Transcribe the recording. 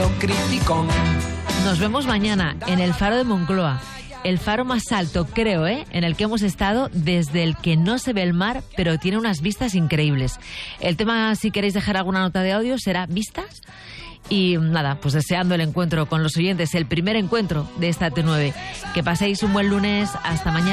criticón. Nos vemos mañana en el Faro de Moncloa. El faro más alto, creo, en el que hemos estado, desde el que no se ve el mar, pero tiene unas vistas increíbles. El tema, si queréis dejar alguna nota de audio, será vistas. Y nada, pues deseando el encuentro con los oyentes, el primer encuentro de esta T9. Que paséis un buen lunes. Hasta mañana.